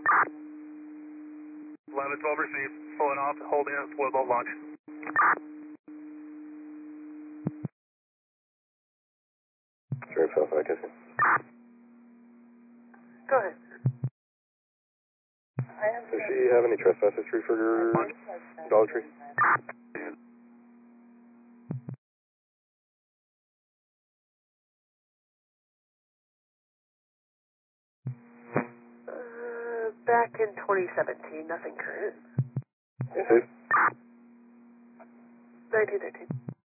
11-12 received. Pulling off, holding it, float boat launch. Sure, Alpha, I guess. Go ahead. Does she have any trespass history for her Dollar Tree? Back in 2017, nothing current. Yes, 1913.